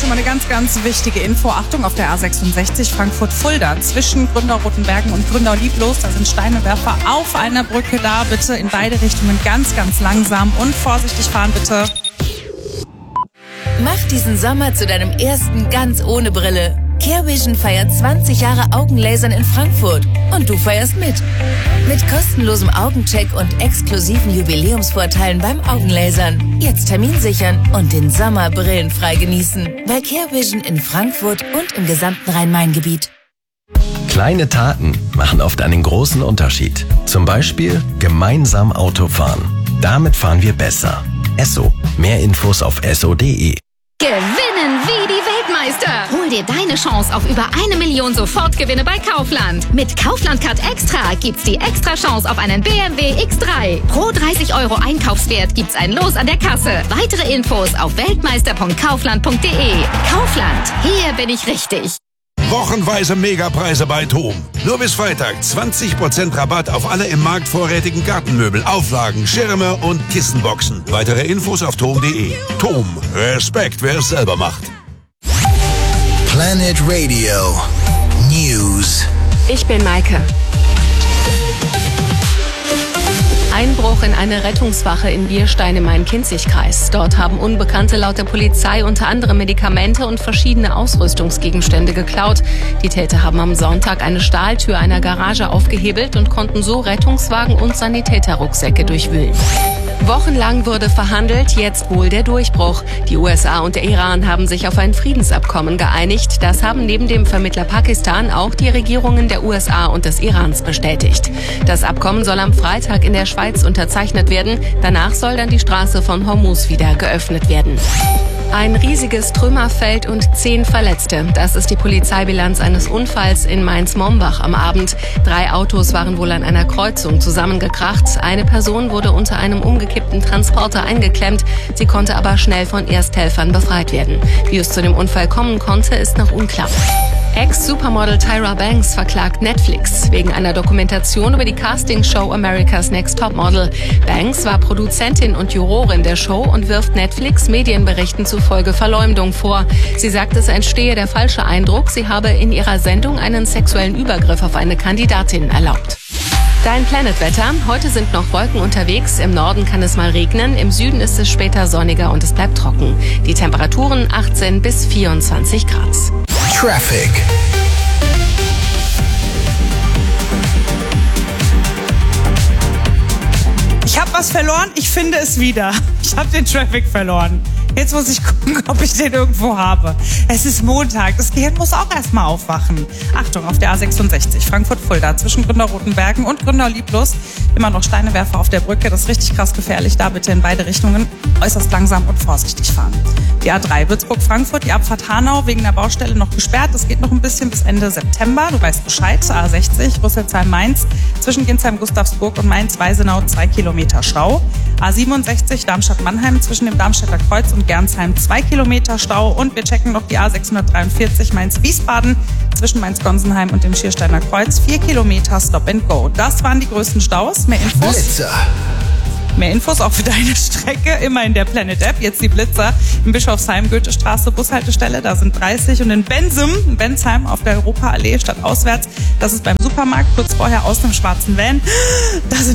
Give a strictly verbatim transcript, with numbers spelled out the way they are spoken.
schon mal eine ganz, ganz wichtige Info. Achtung, auf der A sechsundsechzig Frankfurt-Fulda zwischen Gründau-Rotenbergen und Gründau-Lieblos. Da sind Steinewerfer auf einer Brücke da. Bitte in beide Richtungen ganz, ganz langsam und vorsichtig fahren, bitte. Mach diesen Sommer zu deinem ersten ganz ohne Brille. CareVision feiert zwanzig Jahre Augenlasern in Frankfurt. Und du feierst mit. Mit kostenlosem Augencheck und exklusiven Jubiläumsvorteilen beim Augenlasern. Jetzt Termin sichern und den Sommer brillenfrei genießen. Bei CareVision in Frankfurt und im gesamten Rhein-Main-Gebiet. Kleine Taten machen oft einen großen Unterschied. Zum Beispiel gemeinsam Auto fahren. Damit fahren wir besser. Esso. Mehr Infos auf esso punkt de. Gewinnen wie die Weltmeister. Hol dir deine Chance auf über eine Million Sofortgewinne bei Kaufland. Mit Kaufland Card Extra gibt's die extra Chance auf einen B M W X drei. Pro dreißig Euro Einkaufswert gibt's ein Los an der Kasse. Weitere Infos auf weltmeister punkt kaufland punkt de. Kaufland, hier bin ich richtig. Wochenweise Megapreise bei TOM. Nur bis Freitag zwanzig Prozent Rabatt auf alle im Markt vorrätigen Gartenmöbel, Auflagen, Schirme und Kissenboxen. Weitere Infos auf tom punkt de. TOM. Respekt, wer es selber macht. Planet Radio News. Ich bin Maike. Einbruch in eine Rettungswache in Bierstein im Main-Kinzig-Kreis. Dort haben Unbekannte laut der Polizei unter anderem Medikamente und verschiedene Ausrüstungsgegenstände geklaut. Die Täter haben am Sonntag eine Stahltür einer Garage aufgehebelt und konnten so Rettungswagen und Sanitäterrucksäcke durchwühlen. Wochenlang wurde verhandelt, jetzt wohl der Durchbruch. Die U S A und der Iran haben sich auf ein Friedensabkommen geeinigt. Das haben neben dem Vermittler Pakistan auch die Regierungen der U S A und des Irans bestätigt. Das Abkommen soll am Freitag in der Schweiz unterzeichnet werden. Danach soll dann die Straße von Hormuz wieder geöffnet werden. Ein riesiges Trümmerfeld und zehn Verletzte. Das ist die Polizeibilanz eines Unfalls in Mainz-Mombach am Abend. Drei Autos waren wohl an einer Kreuzung zusammengekracht. Eine Person wurde unter einem umgekippten Transporter eingeklemmt. Sie konnte aber schnell von Ersthelfern befreit werden. Wie es zu dem Unfall kommen konnte, ist noch unklar. Ex-Supermodel Tyra Banks verklagt Netflix wegen einer Dokumentation über die Castingshow America's Next Topmodel. Banks war Produzentin und Jurorin der Show und wirft Netflix Medienberichten zufolge Verleumdung vor. Sie sagt, es entstehe der falsche Eindruck, sie habe in ihrer Sendung einen sexuellen Übergriff auf eine Kandidatin erlaubt. Dein Planet-Wetter. Heute sind noch Wolken unterwegs. Im Norden kann es mal regnen. Im Süden ist es später sonniger und es bleibt trocken. Die Temperaturen achtzehn bis vierundzwanzig Grad. Traffic. Ich habe was verloren, ich finde es wieder. Ich habe den Traffic verloren. Jetzt muss ich gucken, ob ich den irgendwo habe. Es ist Montag, das Gehirn muss auch erstmal aufwachen. Achtung, auf der A sechsundsechzig Frankfurt-Fulda zwischen Gründau-Rotenbergen und Gründau-Lieblos. Immer noch Steinewerfer auf der Brücke, das ist richtig krass gefährlich. Da bitte in beide Richtungen äußerst langsam und vorsichtig fahren. Die A drei Würzburg-Frankfurt, die Abfahrt Hanau wegen der Baustelle noch gesperrt. Das geht noch ein bisschen bis Ende September. Du weißt Bescheid. A sechzig Rüsselsheim-Mainz zwischen Ginsheim-Gustavsburg und Mainz-Weisenau zwei Kilometer Stau. A siebenundsechzig Darmstadt-Mannheim zwischen dem Darmstädter Kreuz und Gernsheim zwei Kilometer Stau. Und wir checken noch die A sechshundertdreiundvierzig Mainz-Wiesbaden zwischen Mainz-Gonsenheim und dem Schiersteiner Kreuz vier Kilometer Stop and Go. Das waren die größten Staus. Mehr Infos. Blitzer. Mehr Infos auch für deine Strecke, immer in der Planet App. Jetzt die Blitzer in Bischofsheim, Goethestraße, Bushaltestelle, da sind dreißig. Und in Bensum, in Bensheim auf der Europaallee statt auswärts, das ist beim Supermarkt, kurz vorher aus dem schwarzen Van, da sind